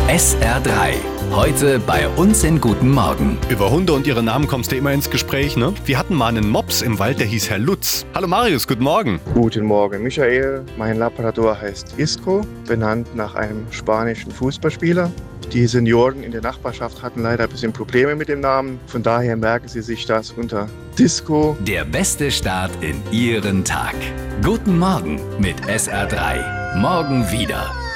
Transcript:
SR3. Heute bei uns in Guten Morgen. Über Hunde und ihre Namen kommst du immer ins Gespräch, ne? Wir hatten mal einen Mops im Wald, der hieß Herr Lutz. Hallo Marius, guten Morgen. Guten Morgen, Michael. Mein Labrador heißt Isco, benannt nach einem spanischen Fußballspieler. Die Senioren in der Nachbarschaft hatten leider ein bisschen Probleme mit dem Namen. Von daher merken sie sich das unter Disco. Der beste Start in Ihren Tag. Guten Morgen mit SR3. Morgen wieder.